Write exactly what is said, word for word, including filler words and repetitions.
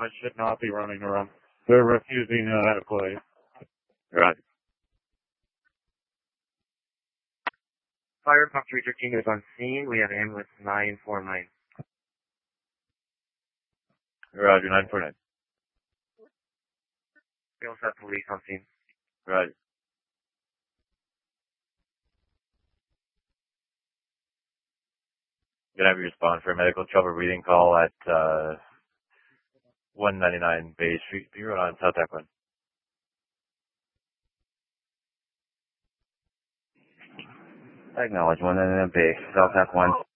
on it should not be running around. They're refusing uh, to play. Right. Firefox three thirteen is on scene. We have ambulance nine four nine. Roger, nine four nine. We also have police on scene. Roger. Gonna have you respond for a medical trouble breathing call at uh, one ninety-nine Bay Street, Bureau on South Tech one. Acknowledge one ninety-nine Bay, South Tech one.